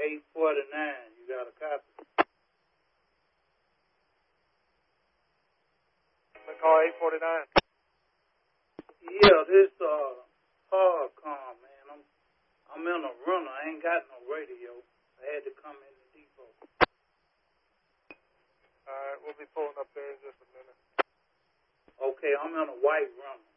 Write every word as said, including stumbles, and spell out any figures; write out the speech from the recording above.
eight forty-nine. You got a copy? McCall eight forty-nine. Yeah, this uh hard car, man. I'm I'm in a runner. I ain't got no radio. I had to come in the depot. All right, we'll be pulling up there in just a minute. Okay, I'm in a white runner.